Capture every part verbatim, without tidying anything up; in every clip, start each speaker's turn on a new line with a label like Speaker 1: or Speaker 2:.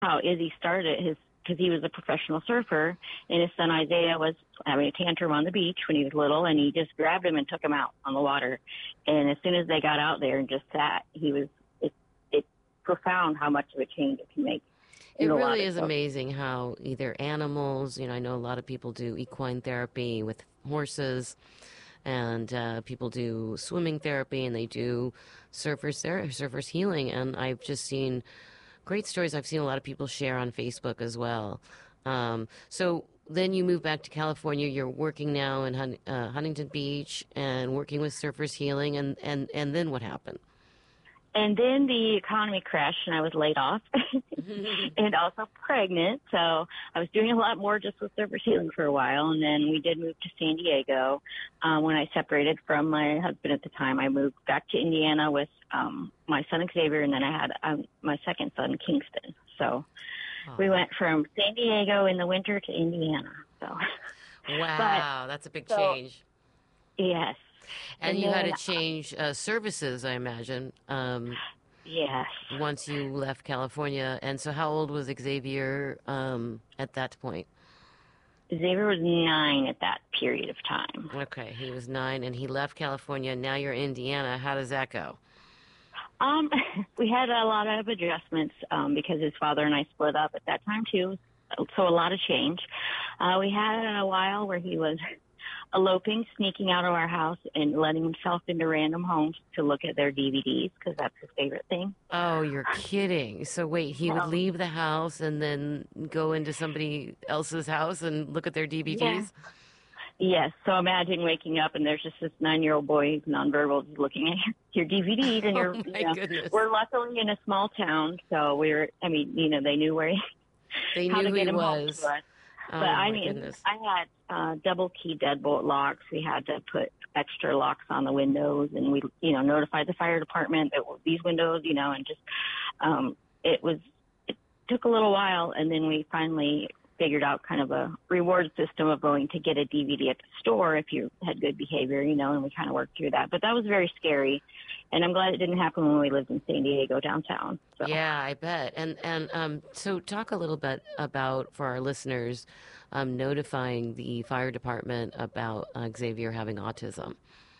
Speaker 1: how Izzy started his, because he was a professional surfer, and his son Isaiah was having a tantrum on the beach when he was little, and he just grabbed him and took him out on the water. And as soon as they got out there and just sat, he was, it, it's profound how much of a change it can make.
Speaker 2: It really is amazing how either animals, you know, I know a lot of people do equine therapy with horses, and uh, people do swimming therapy, and they do surfers ther- surfers healing. And I've just seen great stories. I've seen a lot of people share on Facebook as well. Um, so then you move back to California. You're working now in Hun- uh, Huntington Beach and working with Surfers Healing. And, and, and then what happened?
Speaker 1: And then the economy crashed and I was laid off and also pregnant. So I was doing a lot more just with Surfers Healing for a while. And then we did move to San Diego. Um, when I separated from my husband at the time, I moved back to Indiana with um, my son Xavier, and then I had um, my second son, Kingston. So oh. we went from San Diego in the winter to Indiana. So
Speaker 2: wow, but, that's a big
Speaker 1: so,
Speaker 2: change.
Speaker 1: Yes.
Speaker 2: And, and you then, had to change uh, services, I imagine. Um,
Speaker 1: yes.
Speaker 2: Once you left California. And so how old was Xavier um, at that point?
Speaker 1: Xavier was nine at that period of time.
Speaker 2: Okay, he was nine, and he left California. Now you're in Indiana. How does that go?
Speaker 1: Um, we had a lot of adjustments um, because his father and I split up at that time, too. So a lot of change. Uh, we had a while where he was eloping, sneaking out of our house and letting himself into random homes to look at their D V Ds because that's his favorite thing.
Speaker 2: Oh, you're kidding. So wait, he no. would leave the house and then go into somebody else's house and look at their D V Ds?
Speaker 1: Yeah. Yes. So imagine waking up and there's just this nine-year-old boy who's nonverbal just looking at your D V Ds. And you're,
Speaker 2: oh, my
Speaker 1: you know,
Speaker 2: goodness.
Speaker 1: We're luckily in a small town, so we were, I mean, you know, they knew where he,
Speaker 2: they
Speaker 1: how
Speaker 2: knew
Speaker 1: to
Speaker 2: who
Speaker 1: get
Speaker 2: he
Speaker 1: him
Speaker 2: was.
Speaker 1: home to us.
Speaker 2: Oh,
Speaker 1: but I
Speaker 2: my
Speaker 1: mean,
Speaker 2: goodness.
Speaker 1: I had uh, double key deadbolt locks. We had to put extra locks on the windows, and we, you know, notified the fire department that these windows, you know, and just um, it was. It took a little while, and then we finally figured out kind of a reward system of going to get a D V D at the store if you had good behavior, you know, and we kind of worked through that. But that was very scary. And I'm glad it didn't happen when we lived in San Diego downtown. So.
Speaker 2: Yeah, I bet. And and um, so talk a little bit about, for our listeners, um, notifying the fire department about uh, Xavier having autism.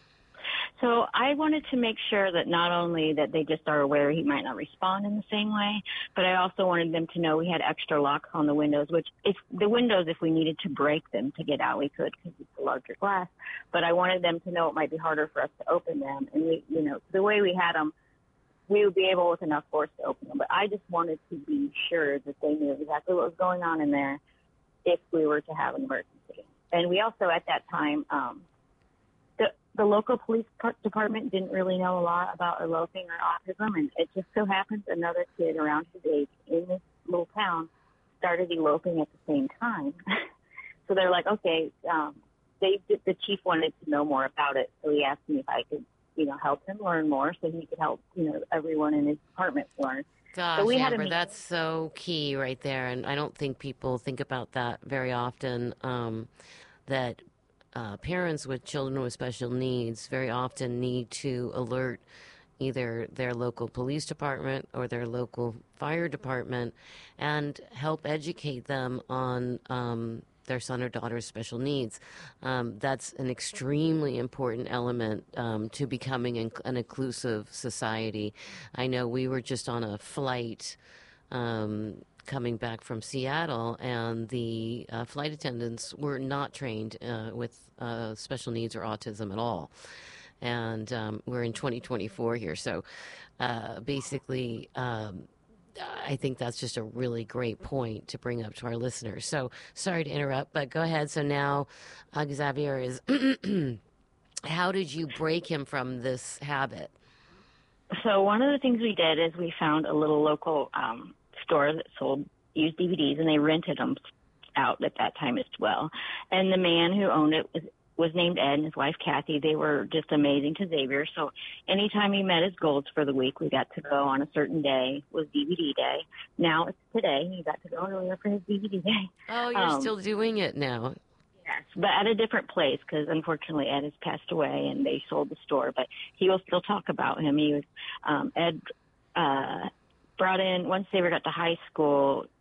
Speaker 1: So I wanted to make sure that not only that they just are aware he might not respond in the same way, but I also wanted them to know we had extra locks on the windows, which if the windows, if we needed to break them to get out, we could because it's a larger glass. But I wanted them to know it might be harder for us to open them. And we, you know, the way we had them, we would be able with enough force to open them. But I just wanted to be sure that they knew exactly what was going on in there if we were to have an emergency. And we also, at that time, um, the, the local police department didn't really know a lot about eloping or autism, and it just so happens another kid around his age in this little town started eloping at the same time. So they're like, okay, um, they the chief wanted to know more about it, so he asked me if I could, you know, help him learn more so he could help, you know, everyone in his department learn.
Speaker 2: Gosh,
Speaker 1: so we
Speaker 2: Amber, that's so key right there, and I don't think people think about that very often, um, that uh, parents with children with special needs very often need to alert either their local police department or their local fire department and help educate them on um, their son or daughter's special needs. Um, that's an extremely important element um, to becoming an, an inclusive society. I know we were just on a flight um, coming back from Seattle, and the uh, flight attendants were not trained uh, with uh, special needs or autism at all. And um, we're in twenty twenty-four here, so uh, basically um, I think that's just a really great point to bring up to our listeners. So sorry to interrupt, but go ahead. So now uh, Xavier is, how did you break him from this habit?
Speaker 1: So one of the things we did is we found a little local um, store that sold used D V Ds, and they rented them out at that time as well. And the man who owned it was was named Ed, and his wife Kathy. They were just amazing to Xavier. So anytime he met his goals for the week, we got to go on a certain day, was D V D day. Now it's today. He got to go earlier for his D V D day.
Speaker 2: Oh, you're um, still doing it now.
Speaker 1: Yes, but at a different place, because unfortunately Ed has passed away and they sold the store. But he will still talk about him. He was um, Ed. Uh, brought in, once Xavier got to high school,